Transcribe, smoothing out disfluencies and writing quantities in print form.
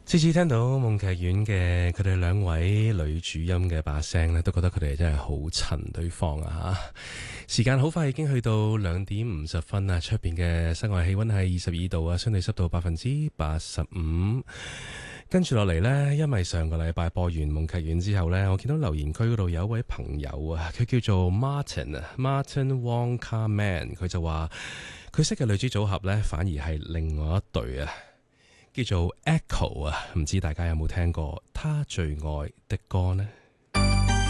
次次聽到夢劇院嘅佢哋兩位女主音嘅把聲咧，都覺得佢哋真係好襯對方啊！時間好快已經去到2:50啊，出邊嘅室外氣溫係22度啊，相對濕度85%。跟住落嚟呢，因為上個禮拜播完夢劇院之後呢，我見到留言區嗰度有一位朋友啊，佢叫做 Martin Wong Carman， 佢就話佢識嘅女子組合呢，反而係另外一對啊，叫做 Echo 啊，唔知大家有冇聽過他最愛的歌呢？